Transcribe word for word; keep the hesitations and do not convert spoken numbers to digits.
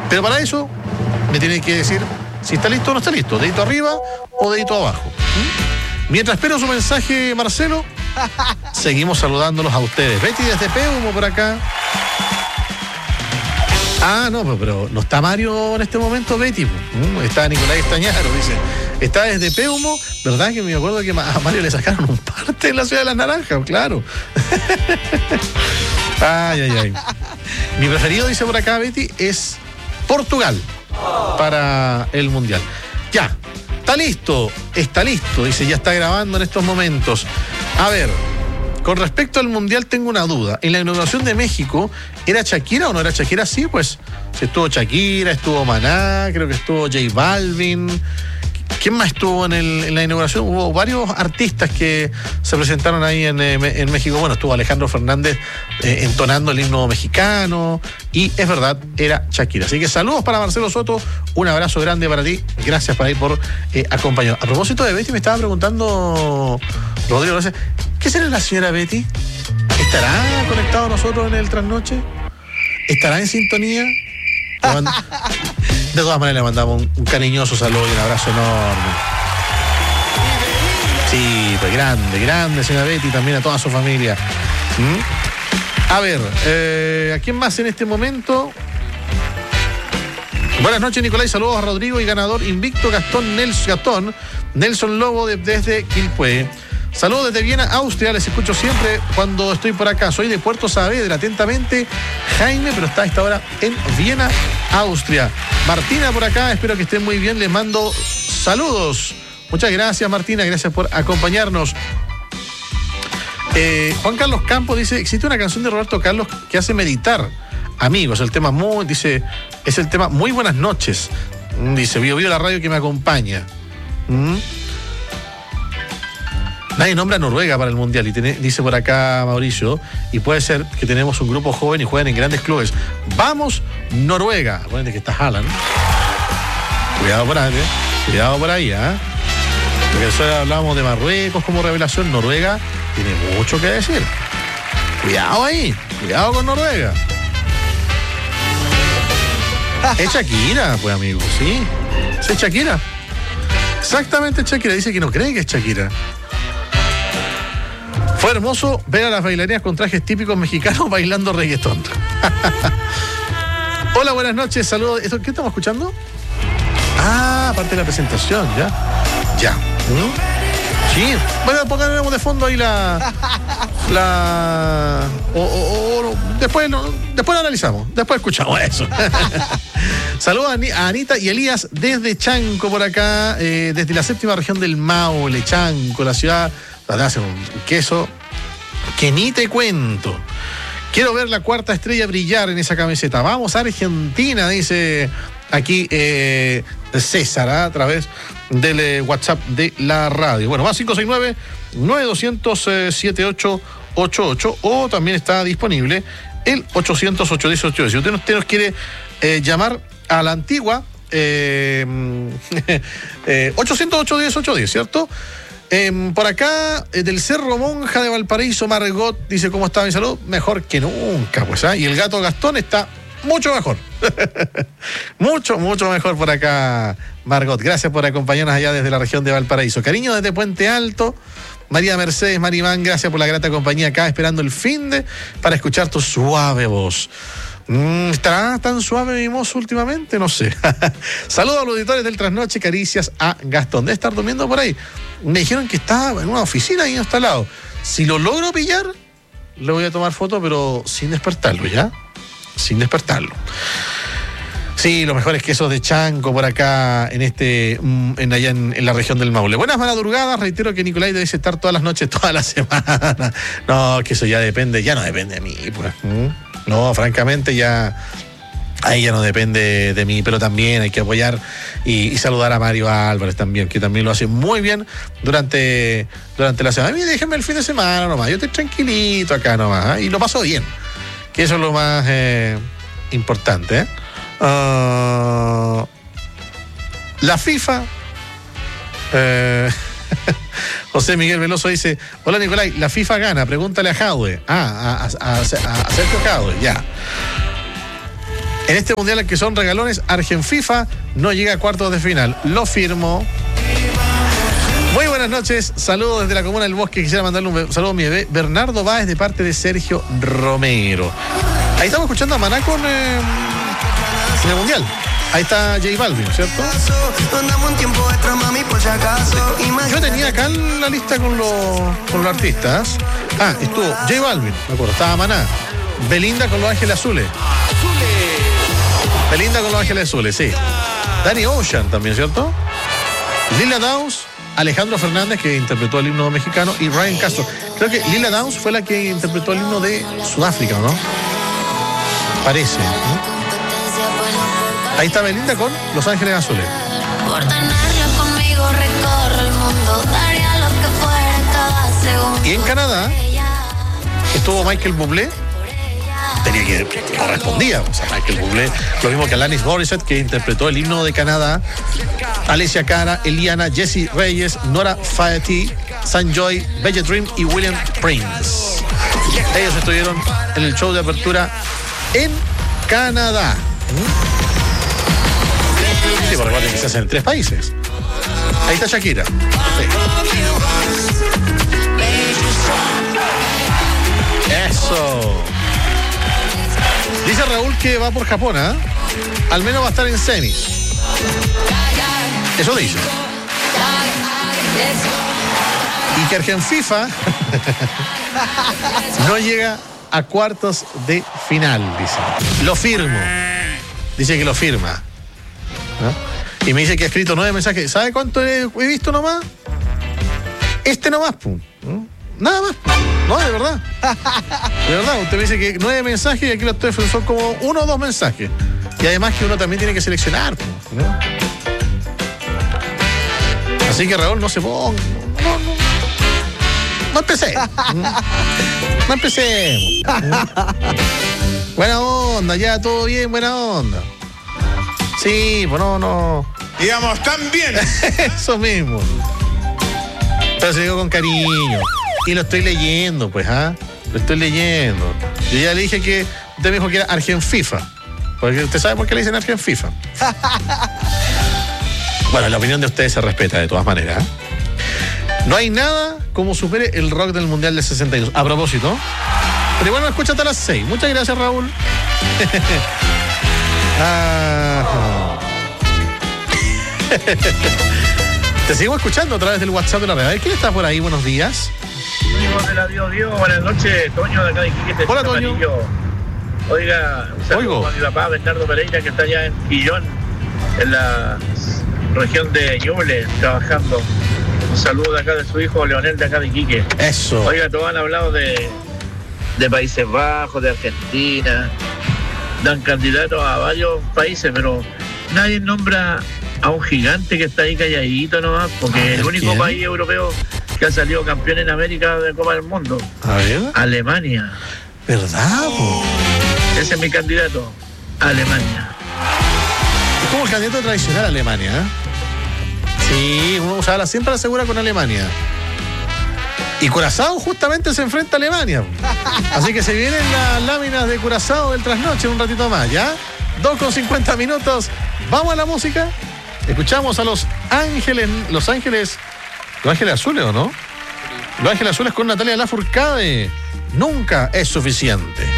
Pero para eso me tiene que decir si está listo o no está listo, dedito arriba o dedito abajo. ¿Mm? Mientras espero su mensaje, Marcelo, seguimos saludándolos a ustedes. Betty desde Peumo por acá. Ah, no, pero no está Mario en este momento, Betty. ¿Mm? Está Nicolás Estañaro, dice. Está desde Peumo, ¿verdad? Que me acuerdo que a Mario le sacaron un parte en la Ciudad de las Naranjas, claro. Ay, ay, ay. Mi preferido, dice por acá Betty, es Portugal para el Mundial. Ya, está listo, está listo, dice, ya está grabando en estos momentos. A ver, con respecto al Mundial tengo una duda. En la inauguración de México, ¿era Shakira o no era Shakira? Sí, pues, estuvo Shakira, estuvo Maná, creo que estuvo J Balvin. ¿Quién más estuvo en, el, en la inauguración? Hubo varios artistas que se presentaron ahí en, en México. Bueno, estuvo Alejandro Fernández eh, entonando el himno mexicano. Y es verdad, era Shakira. Así que saludos para Marcelo Soto. Un abrazo grande para ti. Gracias por ahí por eh, acompañarnos. A propósito de Betty, me estaba preguntando Rodrigo, ¿qué será la señora Betty? ¿Estará conectado a nosotros en el trasnoche? ¿Estará en sintonía? De todas maneras le mandamos un, un cariñoso saludo y un abrazo enorme. Sí, pues grande, grande señora Betty, también a toda su familia. ¿Mm? A ver, eh, ¿a quién más en este momento? Buenas noches, Nicolás, saludos a Rodrigo y ganador invicto Gastón Nelson, Gastón, Nelson Lobo de, desde Quilpué. Saludos desde Viena, Austria, les escucho siempre cuando estoy por acá. Soy de Puerto Saavedra, atentamente Jaime, pero está a esta hora en Viena, Austria. Martina por acá, espero que estén muy bien, les mando saludos. Muchas gracias, Martina, gracias por acompañarnos. Eh, Juan Carlos Campos dice, existe una canción de Roberto Carlos que hace meditar. Amigos, el tema muy, dice, es el tema Muy Buenas Noches. Dice, Bio Bio la radio que me acompaña. ¿Mm? Nadie nombra a Noruega para el Mundial y tiene, dice por acá Mauricio, y puede ser que tenemos un grupo joven y juegan en grandes clubes. ¡Vamos, Noruega! Acuérdense que está Haaland. Cuidado por ahí, ¿eh? Cuidado por ahí, ¿ah? ¿eh? Porque eso hablamos de Marruecos como revelación. Noruega tiene mucho que decir. Cuidado ahí, cuidado con Noruega. Es Shakira, pues, amigo, ¿sí? ¿Es Shakira? Exactamente, Shakira. Dice que no cree que es Shakira. Fue hermoso ver a las bailarinas con trajes típicos mexicanos bailando reggaetón. Hola, buenas noches, saludos. ¿Qué estamos escuchando? Ah, parte de la presentación, ya. Ya. ¿Mm? Sí. Bueno, pongamos de fondo ahí la... la... O, o, o después, no, después lo analizamos, después escuchamos eso. Saludos a Anita y Elías desde Chanco por acá, eh, desde la séptima región del Maule, Chanco, la ciudad... Hace un queso que ni te cuento. Quiero ver la cuarta estrella brillar en esa camiseta. Vamos a Argentina, dice aquí eh, César, ¿eh? A través del eh, WhatsApp de la radio. Bueno, más cinco seis nueve, nueve dos cero cero, siete ocho ocho ocho o también está disponible el ochocientos, ochocientos diez, ochocientos diez. Si usted, usted nos quiere eh, llamar a la antigua eh, eh, ochocientos, ochocientos diez, ochocientos diez, ¿cierto? Eh, por acá, eh, del Cerro Monja de Valparaíso, Margot dice, ¿cómo está mi salud? Mejor que nunca, pues, ¿ah? Y el gato Gastón está mucho mejor. mucho, mucho mejor por acá, Margot. Gracias por acompañarnos allá desde la región de Valparaíso. Cariño desde Puente Alto. María Mercedes Marimán, gracias por la grata compañía acá, esperando el fin de para escuchar tu suave voz. Mm, ¿Estará tan suave mi mozo últimamente? No sé. Saludos a los auditores del Trasnoche, caricias a Gastón. Debe estar durmiendo por ahí. Me dijeron que estaba en una oficina ahí instalado. Si lo logro pillar, le voy a tomar foto, pero sin despertarlo, ¿ya? Sin despertarlo. Sí, los mejores quesos de Chanco por acá, en este, en allá en, en la región del Maule. Buenas madrugadas, reitero que Nicolás debe estar todas las noches, toda la semana. No, que eso ya depende, ya no depende de mí, pues. No, francamente ya ahí ya no depende de mí, pero también hay que apoyar y, y saludar a Mario Álvarez también, que también lo hace muy bien durante, durante la semana. A mí déjenme el fin de semana nomás, yo estoy tranquilito acá nomás, ¿eh? Y lo paso bien, que eso es lo más eh, importante, ¿eh? Uh, la FIFA eh, José Miguel Veloso dice, hola Nicolás, la FIFA gana, pregúntale a Jadwe. Ah, a, a, a, a Sergio Jadwe, ya. En este mundial al que son regalones, Argenfifa no llega a cuartos de final. Lo firmo. Muy buenas noches, saludos desde la comuna del Bosque. Quisiera mandarle un saludo a mi bebé Bernardo Báez de parte de Sergio Romero. Ahí estamos escuchando a Maná con eh, en el mundial. Ahí está J Balvin, ¿cierto? Yo tenía acá la lista con los, con los artistas. Ah, estuvo J Balvin, me acuerdo, estaba Maná. Belinda con Los Ángeles Azules. Belinda con Los Ángeles Azules, sí. Danny Ocean también, ¿cierto? Lila Downs, Alejandro Fernández, que interpretó el himno mexicano, y Ryan Castro. Creo que Lila Downs fue la que interpretó el himno de Sudáfrica, ¿no? Parece, ¿no? Ahí está Belinda con Los Ángeles Azules. Por tenerla conmigo recorro el mundo, daría lo que fuera cada segundo. Y en Canadá estuvo Michael Bublé. Tenía que correspondía, o sea, Michael Bublé, lo mismo que Alanis Morissette, que interpretó el himno de Canadá, Alessia Cara, Eliana, Jessie Reyes, Nora Faeti, Sanjoy, Bella Dream y William Prince. Ellos estuvieron en el show de apertura en Canadá. Sí, por recuerden que se hacen en tres países. Ahí está Shakira. Sí. Eso. Dice Raúl que va por Japón, ¿eh? Al menos va a estar en semis. Eso dice. Y que Argenfifa no llega a cuartos de final, dice. Lo firmo. Dice que lo firma. ¿No? Y me dice que ha escrito nueve mensajes. ¿Sabe cuánto he, he visto nomás? Este nomás, pum. ¿No? Nada más. No, de verdad. De verdad, usted me dice que nueve mensajes y aquí los tres son como uno o dos mensajes. Y además que uno también tiene que seleccionar, ¿no? Así que Raúl, no se ponga. No, no. No empecé. No empecé. Buena onda, ya, todo bien, buena onda. Sí, pues no, no. Digamos, tan bien. Eso mismo. Pero se digo con cariño. Y lo estoy leyendo, pues, ¿ah? Lo estoy leyendo. Yo ya le dije que usted me dijo que era Argenfifa. Porque usted sabe por qué le dicen Argenfifa. Bueno, la opinión de ustedes se respeta de todas maneras. No hay nada como supere el rock del Mundial del sesenta y dos. A propósito. Pero igual me escucha hasta las seis. Muchas gracias, Raúl. ah. Te sigo escuchando a través del WhatsApp de la red. ¿Quién está por ahí? Buenos días. De la Dios, Dios, buenas noches, Toño de acá de Iquique. Hola, Toño. Amarillo. Oiga, un saludo a mi papá Bernardo Pereira, que está allá en Quillón, en la región de Ñuble, trabajando. Un saludo de acá de su hijo Leonel de acá de Iquique. Eso. Oiga, todos han hablado de, de Países Bajos, de Argentina, dan candidatos a varios países, pero nadie nombra a un gigante que está ahí calladito nomás, porque ah, el único ¿quién? país europeo que ha salido campeón en América de Copa del Mundo. A ver. Alemania. ¿Verdad, po? Ese es mi candidato. Alemania. Es como el candidato tradicional a Alemania, ¿eh? Sí, uno, o sea, siempre la asegura con Alemania. Y Curazao justamente se enfrenta a Alemania. Así que se vienen las láminas de Curazao del trasnoche un ratito más, ¿ya? dos con cincuenta minutos. Vamos a la música. Escuchamos a Los Ángeles, Los Ángeles, Los Ángeles Azules, ¿o no? Los Ángeles Azules con Natalia Lafourcade. Nunca es suficiente.